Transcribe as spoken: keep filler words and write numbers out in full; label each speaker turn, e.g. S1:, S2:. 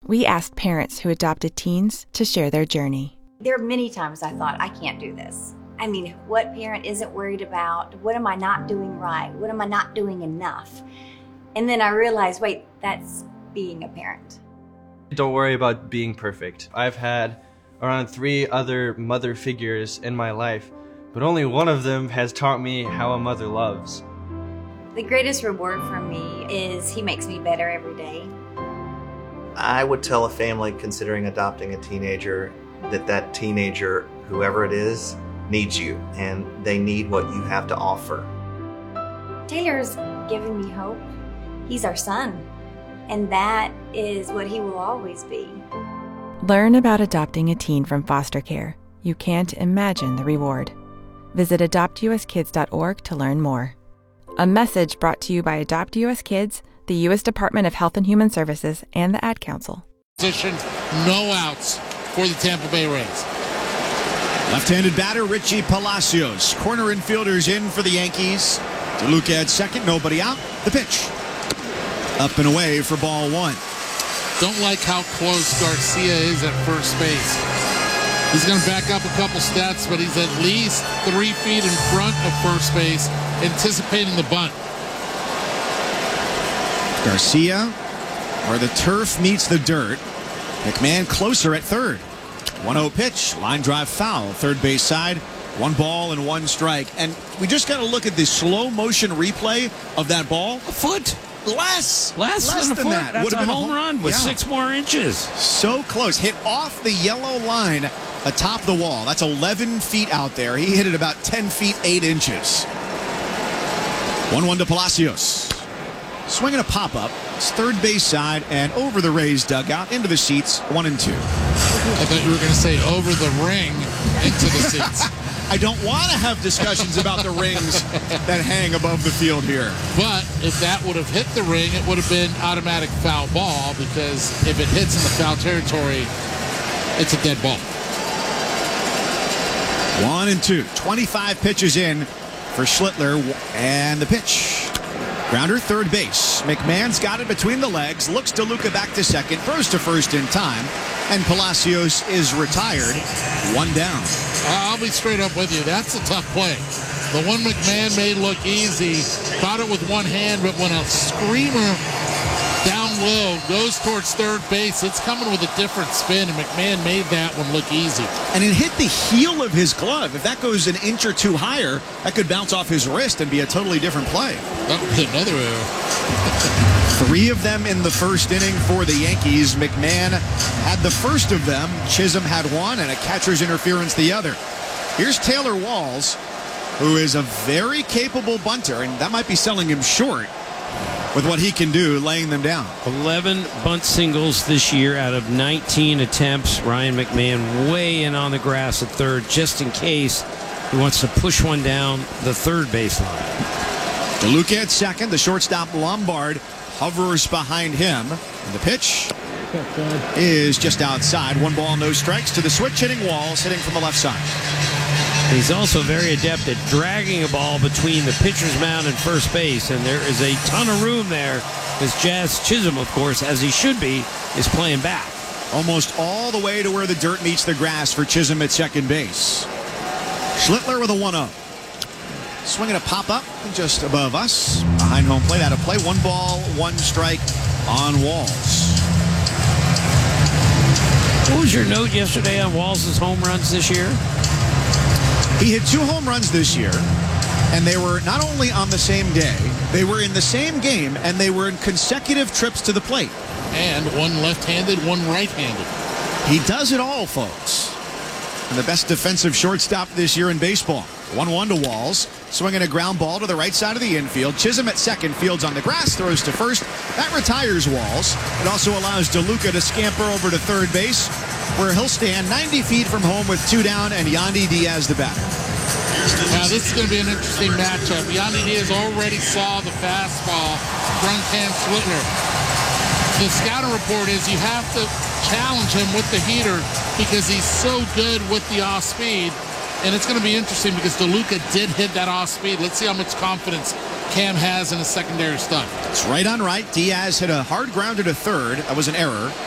S1: We asked parents who adopted teens to share their journey.
S2: There are many times I thought, I can't do this. I mean, what parent isn't worried about? What am I not doing right? What am I not doing enough? And then I realized, wait, that's being a parent.
S3: Don't worry about being perfect. I've had around three other mother figures in my life, but only one of them has taught me how a mother loves.
S2: The greatest reward for me is he makes me better every day.
S4: I would tell a family considering adopting a teenager that that teenager, whoever it is, needs you, and they need what you have to offer.
S2: Taylor's given me hope. He's our son, and that is what he will always be.
S1: Learn about adopting a teen from foster care. You can't imagine the reward. Visit adopt u s kids dot org to learn more. A message brought to you by Adopt U S Kids, the U S Department of Health and Human Services, and the Ad Council.
S5: Position, no outs for the Tampa Bay Rays.
S6: Left-handed batter Richie Palacios. Corner infielders in for the Yankees. DeLuca at second, nobody out. The pitch. Up and away for ball one.
S5: Don't like how close Garcia is at first base. He's going to back up a couple stats, but he's at least three feet in front of first base, anticipating the bunt.
S6: Garcia, where the turf meets the dirt. McMahon closer at third. one oh pitch, line drive foul, third base side. One ball and one strike. And we just got to look at the slow motion replay of that ball.
S7: A foot.
S6: Less.
S7: Less,
S6: Less
S7: than a
S6: than
S7: foot.
S6: that.
S7: That's
S6: Would've
S7: a
S6: been a
S7: home
S6: home-
S7: run with
S6: yeah.
S7: six more inches.
S6: So close. Hit off the yellow line atop the wall. That's eleven feet out there. He hit it about ten feet, eight inches. one one to Palacios. Swinging a pop-up. It's third base side and over the Rays dugout into the seats, one and two.
S5: I thought you were going to say over the ring into the seats.
S6: I don't want to have discussions about the rings that hang above the field here.
S5: But if that would have hit the ring, it would have been automatic foul ball, because if it hits in the foul territory, it's a dead ball.
S6: One and two. twenty-five pitches in for Schlittler, and the pitch. Grounder, third base. McMahon's got it between the legs, looks DeLuca back to second, throws to first in time, and Palacios is retired. One down.
S5: I'll be straight up with you. That's a tough play. The one McMahon made look easy, caught it with one hand, but when a screamer down low goes towards third base, it's coming with a different spin, and McMahon made that one look easy.
S6: And it hit the heel of his glove. If that goes an inch or two higher, that could bounce off his wrist and be a totally different play.
S5: That would be another error.
S6: Three of them in the first inning for the Yankees. McMahon had the first of them. Chisholm had one, and a catcher's interference the other. Here's Taylor Walls, who is a very capable bunter, and that might be selling him short with what he can do, laying them down.
S7: eleven bunt singles this year out of nineteen attempts. Ryan McMahon way in on the grass at third, just in case he wants to push one down the third baseline.
S6: DeLuca at second. The shortstop Lombard hovers behind him. And the pitch is just outside. One ball, no strikes to the switch hitting Walls, hitting from the left side.
S7: He's also very adept at dragging a ball between the pitcher's mound and first base, and there is a ton of room there, as Jazz Chisholm, of course, as he should be, is playing back.
S6: Almost all the way to where the dirt meets the grass for Chisholm at second base. Schlittler with a one oh. Swinging a pop-up just above us. Behind home plate, out of play. One ball, one strike on Walls.
S7: What was your note yesterday on Walls' home runs this year?
S6: He hit two home runs this year, and they were not only on the same day, they were in the same game, and they were in consecutive trips to the plate.
S5: And one left-handed, one right-handed.
S6: He does it all, folks. And the best defensive shortstop this year in baseball. one one to Walls, swinging a ground ball to the right side of the infield. Chisholm at second, fields on the grass, throws to first. That retires Walls. It also allows DeLuca to scamper over to third base, where he'll stand ninety feet from home with two down, and Yandy Diaz the batter.
S5: Now this is going to be an interesting matchup. Yandy Diaz already saw the fastball from Cam Schlittler. The scouting report is you have to challenge him with the heater because he's so good with the off speed. And it's going to be interesting because DeLuca did hit that off speed. Let's see how much confidence Cam has in his secondary stuff.
S6: It's right on right. Diaz hit a hard grounder to third. That was an error.